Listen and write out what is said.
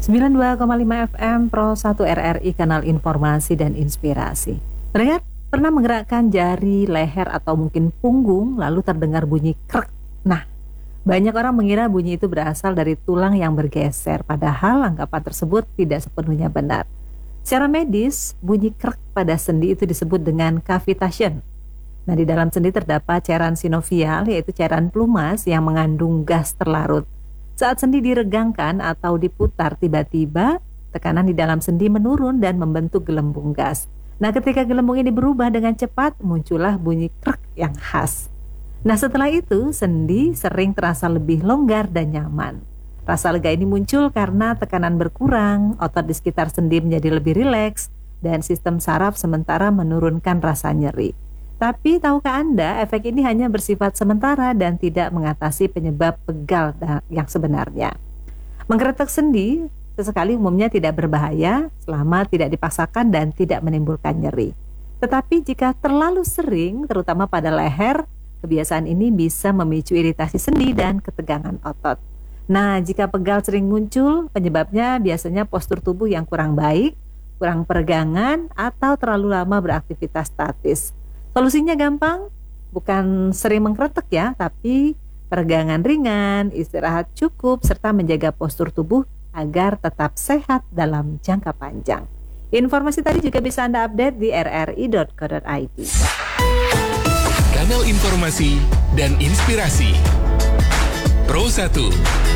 92,5 FM Pro 1 RRI, kanal informasi dan inspirasi. Pendengar, pernah menggerakkan jari, leher atau mungkin punggung lalu terdengar bunyi krek? Nah, banyak orang mengira bunyi itu berasal dari tulang yang bergeser, padahal anggapan tersebut tidak sepenuhnya benar. Secara medis, bunyi krek pada sendi itu disebut dengan cavitation. Nah, di dalam sendi terdapat cairan sinovial, yaitu cairan pelumas yang mengandung gas terlarut. Saat sendi diregangkan atau diputar, tiba-tiba tekanan di dalam sendi menurun dan membentuk gelembung gas. Nah, ketika gelembung ini berubah dengan cepat, muncullah bunyi krek yang khas. Nah, setelah itu sendi sering terasa lebih longgar dan nyaman. Rasa lega ini muncul karena tekanan berkurang, otot di sekitar sendi menjadi lebih rileks, dan sistem saraf sementara menurunkan rasa nyeri. Tapi tahukah Anda, efek ini hanya bersifat sementara dan tidak mengatasi penyebab pegal yang sebenarnya. Menggeretak sendi sesekali umumnya tidak berbahaya selama tidak dipaksakan dan tidak menimbulkan nyeri. Tetapi jika terlalu sering, terutama pada leher, kebiasaan ini bisa memicu iritasi sendi dan ketegangan otot. Nah, jika pegal sering muncul, penyebabnya biasanya postur tubuh yang kurang baik, kurang peregangan, atau terlalu lama beraktivitas statis. Solusinya gampang, bukan sering mengkretek ya, tapi peregangan ringan, istirahat cukup, serta menjaga postur tubuh agar tetap sehat dalam jangka panjang. Informasi tadi juga bisa Anda update di rri.co.id. Kanal informasi dan inspirasi Pro 1